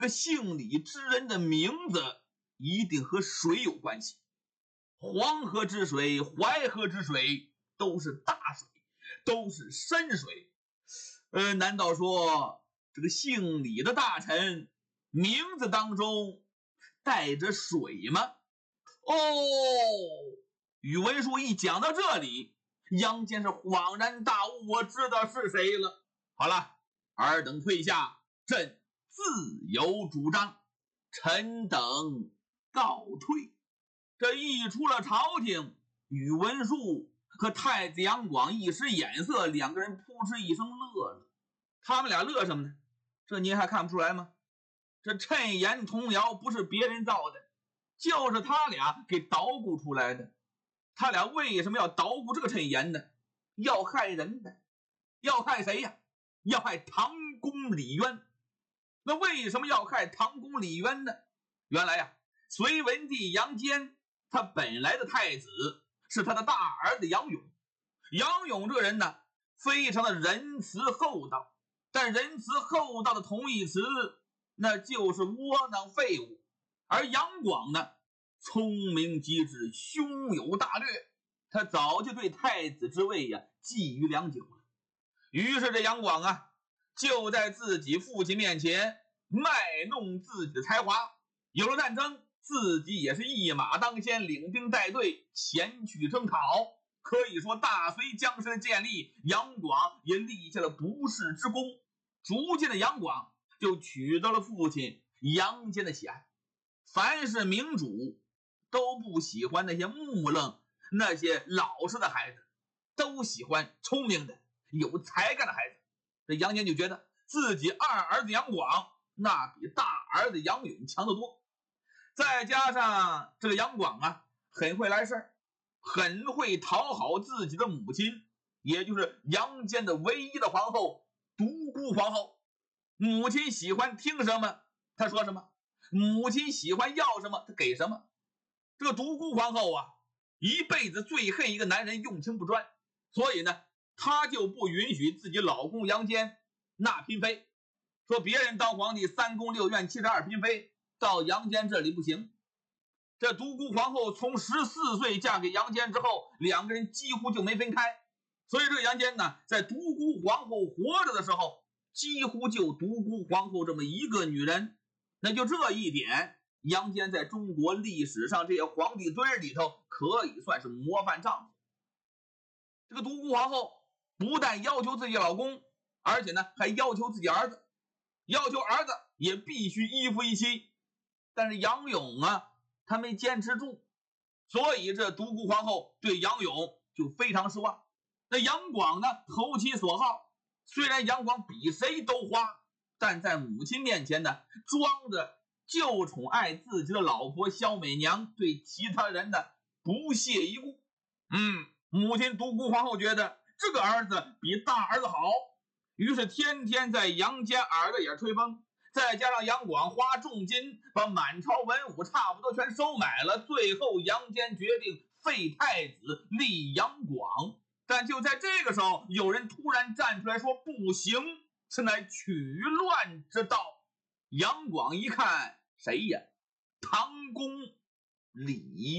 这姓李之人的名字一定和水有关系。黄河之水、淮河之水都是大水，都是深水。难道说这个姓李的大臣名字当中带着水吗？哦，宇文述一讲到这里，杨坚是恍然大悟，我知道是谁了。好了，尔等退下，朕自有主张，臣等告退。这一出了朝廷，宇文述和太子杨广一时眼色，两个人扑哧一声乐了。他们俩乐什么呢？这您还看不出来吗？这谶言童谣不是别人造的，就是他俩给捣鼓出来的。他俩为什么要捣鼓这个谶言呢？要害人的。要害谁呀？要害唐公李渊。那为什么要害唐公李渊呢？原来呀，隋文帝杨坚他本来的太子是他的大儿子杨勇。杨勇这个人呢，非常的仁慈厚道，但仁慈厚道的同义词那就是窝囊废物。而杨广呢，聪明机智，胸有大略，他早就对太子之位呀觊觎良久了。于是这杨广啊，就在自己父亲面前卖弄自己的才华。有了战争，自己也是一马当先，领兵带队前去征讨。可以说大隋江山的建立，杨广也立下了不世之功。逐渐的，杨广就取得了父亲杨坚的喜爱。凡是明主都不喜欢那些木愣、那些老实的孩子，都喜欢聪明的有才干的孩子。这杨坚就觉得自己二儿子杨广那比大儿子杨勇强得多。再加上这个杨广啊，很会来事，很会讨好自己的母亲，也就是杨坚的唯一的皇后独孤皇后。母亲喜欢听什么他说什么，母亲喜欢要什么他给什么。这个独孤皇后啊，一辈子最恨一个男人用情不专，所以呢，她就不允许自己老公杨坚纳嫔妃，说别人当皇帝3宫6院72嫔妃，到杨坚这里不行。这独孤皇后从14岁嫁给杨坚之后，两个人几乎就没分开。所以这个杨坚呢，在独孤皇后活着的时候，几乎就独孤皇后这么一个女人。那就这一点，杨坚在中国历史上这些皇帝堆里头可以算是模范丈夫。这个独孤皇后不但要求自己老公，而且呢还要求自己儿子，要求儿子也必须一夫一妻。但是杨勇啊，他没坚持住，所以这独孤皇后对杨勇就非常失望。那杨广呢，投其所好，虽然杨广比谁都花，但在母亲面前呢，装着就宠爱自己的老婆萧美娘，对其他人呢不屑一顾。母亲独孤皇后觉得这个儿子比大儿子好，于是天天在杨坚耳朵眼吹风。再加上杨广花重金把满朝文武差不多全收买了，最后杨坚决定废太子立杨广。但就在这个时候，有人突然站出来说不行，此乃取乱之道。杨广一看，谁呀？唐公李